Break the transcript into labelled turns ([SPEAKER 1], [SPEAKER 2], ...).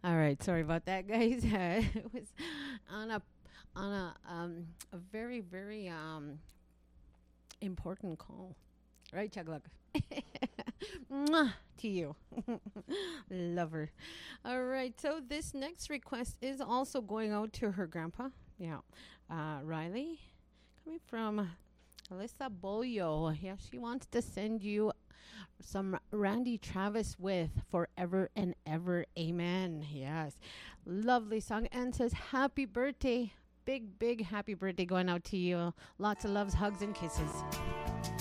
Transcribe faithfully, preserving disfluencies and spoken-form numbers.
[SPEAKER 1] All right, sorry about that, guys. Uh, it was on a on a um a very very um important call, right, Chuglug? Mwah, to you, lover. All right, so this next request is also going out to her grandpa. Yeah, uh, Riley, coming from Alyssa Boyo. Yeah, she wants to send you some Randy Travis with Forever and Ever. Amen. Yes. Lovely song. And says, happy birthday. Big, big happy birthday going out to you. Lots of loves, hugs, and kisses.